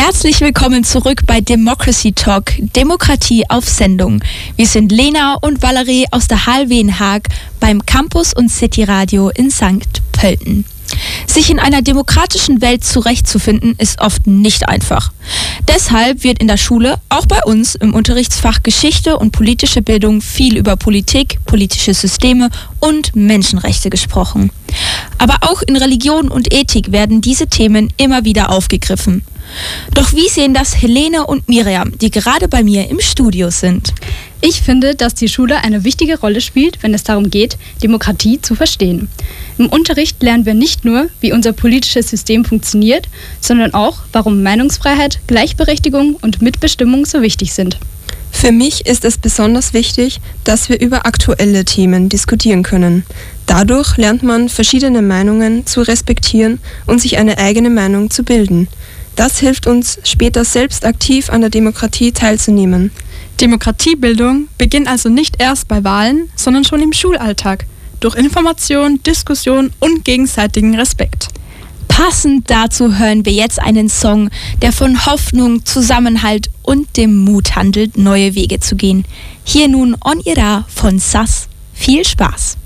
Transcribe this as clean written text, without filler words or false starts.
Herzlich willkommen zurück bei Democracy Talk, Demokratie auf Sendung. Wir sind Lena und Valerie aus der HLW in Haag beim Campus und City Radio in St. Pölten. Sich in einer demokratischen Welt zurechtzufinden, ist oft nicht einfach. Deshalb wird in der Schule, auch bei uns im Unterrichtsfach Geschichte und politische Bildung, viel über Politik, politische Systeme und Menschenrechte gesprochen. Aber auch in Religion und Ethik werden diese Themen immer wieder aufgegriffen. Doch wie sehen das Helene und Miriam, die gerade bei mir im Studio sind? Ich finde, dass die Schule eine wichtige Rolle spielt, wenn es darum geht, Demokratie zu verstehen. Im Unterricht lernen wir nicht nur, wie unser politisches System funktioniert, sondern auch, warum Meinungsfreiheit, Gleichberechtigung und Mitbestimmung so wichtig sind. Für mich ist es besonders wichtig, dass wir über aktuelle Themen diskutieren können. Dadurch lernt man, verschiedene Meinungen zu respektieren und sich eine eigene Meinung zu bilden. Das hilft uns, später selbst aktiv an der Demokratie teilzunehmen. Demokratiebildung beginnt also nicht erst bei Wahlen, sondern schon im Schulalltag. Durch Information, Diskussion und gegenseitigen Respekt. Passend dazu hören wir jetzt einen Song, der von Hoffnung, Zusammenhalt und dem Mut handelt, neue Wege zu gehen. Hier nun On Ira von Sass. Viel Spaß!